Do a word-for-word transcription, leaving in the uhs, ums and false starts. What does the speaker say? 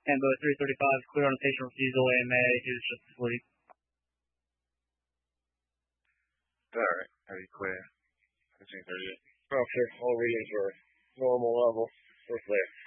Hambo three thirty-five, clear on a patient refusal, A M A, is just asleep. Alright, how do you clear? fifteen thirty-eight. Okay, all readings are normal level. We're clear.